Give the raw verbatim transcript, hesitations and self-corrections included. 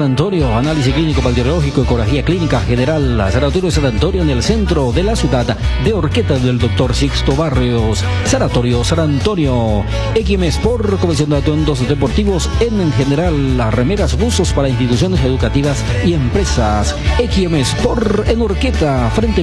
Antonio, análisis clínico, bacteriológico, ecografía clínica general. Sanatorio San Antonio en el centro de la ciudad de Orqueta del doctor Sixto Barrios. Sanatorio San Antonio. X M Sport, comisión de atuendos deportivos en general, las remeras, buzos para instituciones educativas y empresas. X M Sport en Orqueta, frente